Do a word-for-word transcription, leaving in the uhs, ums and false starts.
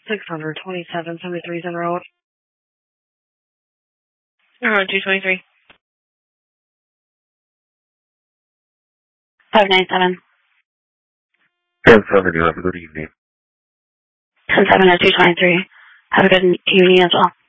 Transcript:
six hundred twenty-seven seventy-three Center Road. Uh, two twenty-three. five nine seven. ten seven, you have a good evening. ten seven to two twenty-three. Have a good evening as well.